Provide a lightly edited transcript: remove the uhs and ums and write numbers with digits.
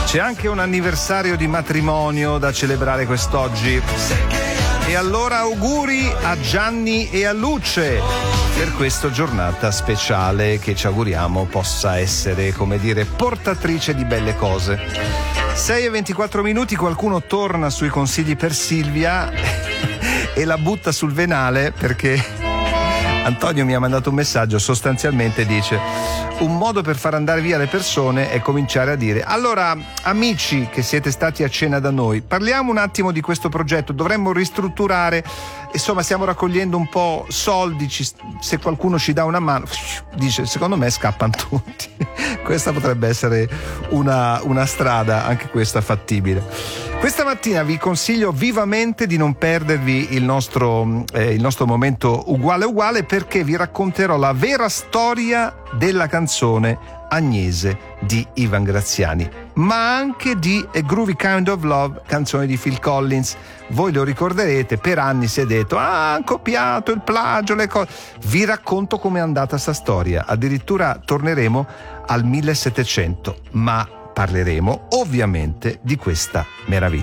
C'è anche un anniversario di matrimonio da celebrare quest'oggi. E allora auguri a Gianni e a Luce per questa giornata speciale che ci auguriamo possa essere, come dire, portatrice di belle cose. 6:24, qualcuno torna sui consigli per Silvia e la butta sul venale perché Antonio mi ha mandato un messaggio, sostanzialmente dice: un modo per far andare via le persone è cominciare a dire: allora, amici che siete stati a cena da noi, parliamo un attimo di questo progetto, dovremmo ristrutturare, insomma stiamo raccogliendo un po' soldi, se qualcuno ci dà una mano, dice, secondo me scappano tutti. Questa potrebbe essere una strada, anche questa fattibile. Questa mattina vi consiglio vivamente di non perdervi il nostro momento uguale perché vi racconterò la vera storia della canzone Agnese di Ivan Graziani, ma anche di A Groovy Kind of Love, canzone di Phil Collins. Voi lo ricorderete, per anni si è detto hanno copiato il plagio, le cose. Vi racconto com'è andata sta storia, addirittura torneremo al 1700, ma parleremo ovviamente di questa meraviglia.